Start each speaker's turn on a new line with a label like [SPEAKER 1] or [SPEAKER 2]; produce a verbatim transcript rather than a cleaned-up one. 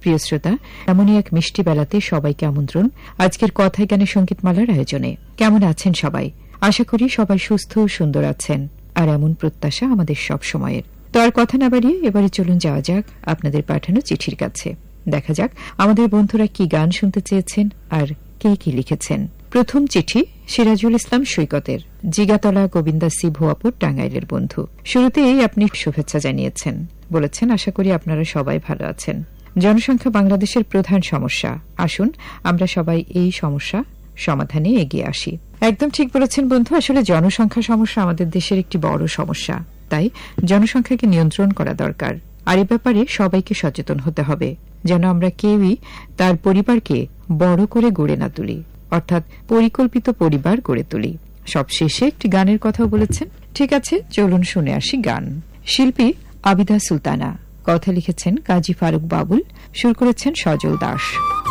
[SPEAKER 1] প্রিয় শ্রোতা, এমনই এক মিষ্টি বেলাতে সবাইকে আমন্ত্রণ আজকের কথায় গানে সঙ্গীতমালার আয়োজনে। কেমন আছেন সবাই? আশা করি সবাই সুস্থ ও সুন্দর আছেন, আর এমন প্রত্যাশা আমাদের সব সময়ের। তো আর কথা না বাড়িয়ে এবারে চলুন যাওয়া যাক আপনাদের পাঠানো চিঠির কাছে। দেখা যাক আমাদের বন্ধুরা কি গান শুনতে চেয়েছেন আর কে কি লিখেছেন। প্রথম চিঠি সিরাজুল ইসলাম সৈকতের, জিগাতলা গোবিন্দাসী ভুয়াপুর টাঙ্গাইলের বন্ধু। শুরুতেই আপনি শুভেচ্ছা জানিয়েছেন, বলেছেন আশা করি আপনারা সবাই ভালো আছেন। জনসংখ্যা বাংলাদেশের প্রধান সমস্যা, আসুন আমরা সবাই এই সমস্যা সমাধানে এগিয়ে আসি। একদম ঠিক বলেছেন বন্ধু, আসলে জনসংখ্যা সমস্যা আমাদের দেশের একটি বড় সমস্যা, তাই জনসংখ্যাকে নিয়ন্ত্রণ করা দরকার। আর এ ব্যাপারে সবাইকে সচেতন হতে হবে, যেন আমরা কেউই তার পরিবারকে বড় করে গড়ে না তুলি, অর্থাৎ পরিকল্পিত পরিবার গড়ে তুলি। সবশেষে একটি গানের কথাও বলেছেন। ঠিক আছে, চলুন শুনে আসি গান। শিল্পী আবিদা সুলতানা, কথা লিখেছেন কাজী ফারুক বাবুল, সুর করেছেন সজল দাস।